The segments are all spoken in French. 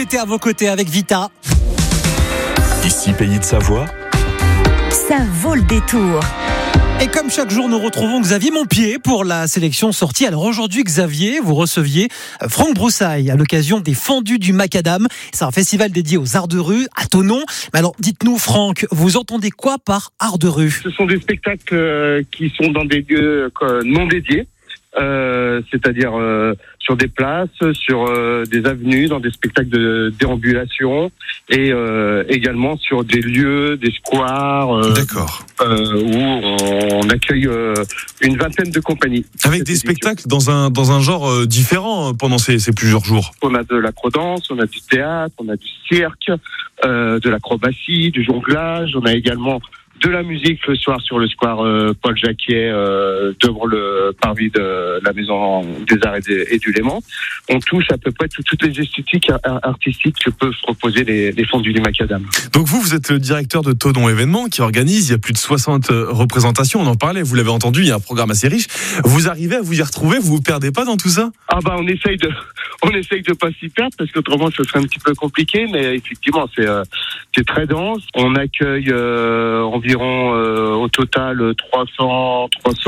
était à vos côtés avec Vita. Ici, Pays de Savoie. Ça vaut le détour. Et comme chaque jour, nous retrouvons Xavier Montpied pour la sélection sortie. Alors aujourd'hui, Xavier, vous receviez Franck Broussaille à l'occasion des Fondus du Macadam. C'est un festival dédié aux arts de rue à Thonon. Mais alors, dites-nous, Franck, vous entendez quoi par art de rue ? Ce sont des spectacles qui sont dans des lieux non dédiés. C'est-à-dire sur des places, sur des avenues, dans des spectacles de déambulation et également sur des lieux, des squares D'accord. où on accueille une vingtaine de compagnies. Avec des spectacles dans un genre différent pendant ces plusieurs jours. On a de l'acrodance, on a du théâtre, on a du cirque, de l'acrobatie, du jonglage, on a également de la musique le soir sur le square Paul Jacquier devant le parvis de la Maison des Arts et du Léman. On touche à peu près toutes les esthétiques artistiques que peuvent proposer les Fondus du Macadam. Donc vous êtes le directeur de Thonon Événements qui organise, il y a plus de 60 représentations, on en parlait, vous l'avez entendu, il y a un programme assez riche. Vous arrivez à vous y retrouver, vous vous perdez pas dans tout ça ? On essaye de pas s'y perdre parce qu'autrement ce serait un petit peu compliqué, mais effectivement c'est très dense. On accueille environ au total 300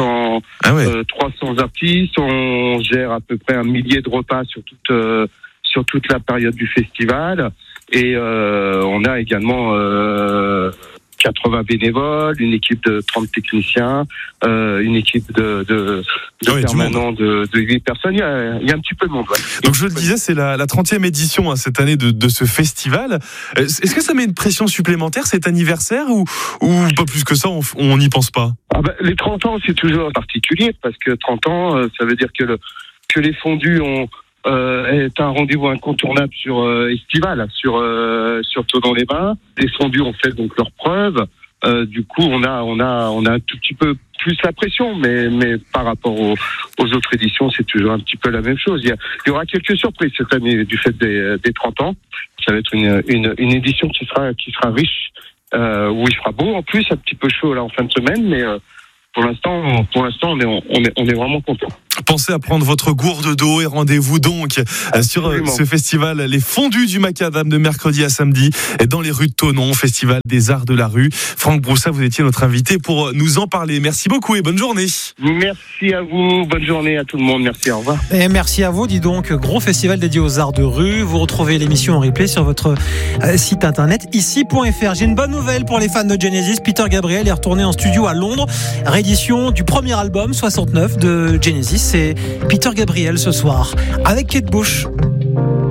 artistes. On gère à peu près 1 000 de repas sur toute la période du festival et on a également 80 bénévoles, une équipe de 30 techniciens, une équipe de permanents de 8 personnes. Il y a un petit peu de monde. Ouais. Donc je le disais, c'est la 30e édition cette année de ce festival. Est-ce que ça met une pression supplémentaire cet anniversaire ou pas plus que ça, on n'y pense pas ? Les 30 ans, c'est toujours particulier parce que 30 ans, ça veut dire que les fondus est un rendez-vous incontournable estival sur Thonon-les-Bains. Les fondus ont fait donc leurs preuves. Du coup, on a un tout petit peu plus la pression, mais par rapport aux autres éditions, c'est toujours un petit peu la même chose. Il y aura quelques surprises cette année du fait des 30 ans. Ça va être une édition qui sera riche, où il fera beau en plus, un petit peu chaud là en fin de semaine, mais pour l'instant, on est vraiment content. Pensez à prendre votre gourde d'eau et rendez-vous donc sur ce festival Les Fondus du Macadam de mercredi à samedi dans les rues de Thonon, festival des arts de la rue. Franck Broussaille, vous étiez notre invité pour nous en parler. Merci beaucoup et bonne journée. Merci à vous, bonne journée à tout le monde. Merci, au revoir. Et merci à vous, dis donc, gros festival dédié aux arts de rue. Vous retrouvez l'émission en replay sur votre site internet ici.fr. J'ai une bonne nouvelle pour les fans de Genesis. Peter Gabriel est retourné en studio à Londres. Réédition du premier album 69 de Genesis. C'est Peter Gabriel ce soir avec Kate Bush.